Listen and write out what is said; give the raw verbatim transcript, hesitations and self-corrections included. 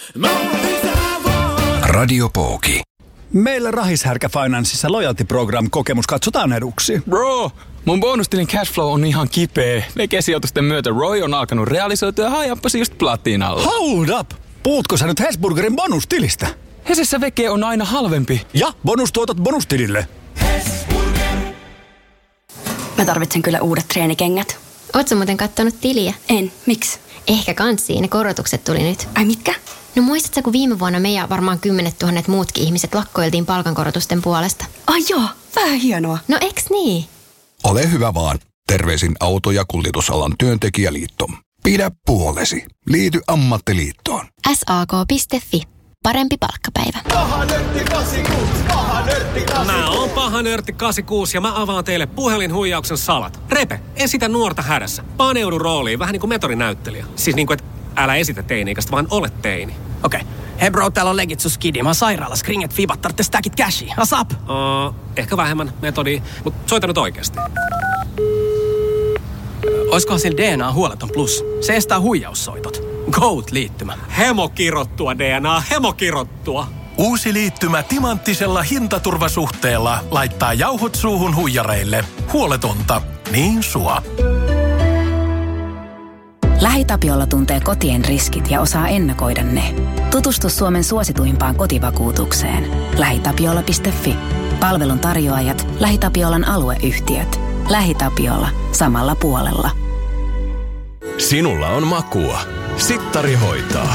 Radio Pooki. Meillä Rahishärkä Financeissa Loyalty Program -kokemus katsotaan eduksi. Bro, mun bonustilin cashflow on ihan kipeä. Vekesijoitusten myötä Roy on alkanut realisoitua ja hajappasi just platinalla. Hold up! Puhutko sä nyt Hesburgerin bonustilistä? Hesessä veke on aina halvempi. Ja bonustuotot bonustilille. Mä tarvitsen kyllä uudet treenikengät. Ootko muuten kattonut tiliä? En. Miksi? Ehkä kanssiin. Ne korotukset tuli nyt. Ai mitkä? No muistatko, kun viime vuonna me ja varmaan kymmenet tuhannet muutkin ihmiset lakkoiltiin palkankorotusten puolesta? Ai joo, vähän hienoa. No eks niin? Ole hyvä vaan. Terveisin auto- ja kuljetusalan työntekijäliitto. Pidä puolesi. Liity ammattiliittoon. S A K piste F I. Parempi palkkapäivä. Paha nörtti kahdeksankymmentäkuusi, paha nörtti kahdeksankymmentäkuusi. Mä oon paha nörtti kahdeksankymmentäkuusi ja mä avaan teille puhelinhuijauksen salat. Repe, esitä nuorta hädässä. Paneudu rooliin, vähän niin kuin metorinäyttelijä. Siis niin kuin, että älä esitä teini-ikäistä, vaan ole teini. Okei. Okay. Hei bro, täällä on legit sus kidi. Mä oon sairaalas. Kringet fiibat, tarvitse stackit cashia. Asap! Uh, ehkä vähemmän metodia, mutta soita nyt oikeasti. Oiskohan sillä D N A huoleton plus? Se estää huijaussoitot. Goat-liittymä. Hemokirottua D N A, hemokirottua. Uusi liittymä timanttisella hintaturvasuhteella laittaa jauhot suuhun huijareille. Huoletonta, niin sua. LähiTapiola tuntee kotien riskit ja osaa ennakoida ne. Tutustu Suomen suosituimpaan kotivakuutukseen. lähitapiola piste F I. Palvelun tarjoajat, LähiTapiolan alueyhtiöt. LähiTapiola. Samalla puolella. Sinulla on makua. Sittari hoitaa.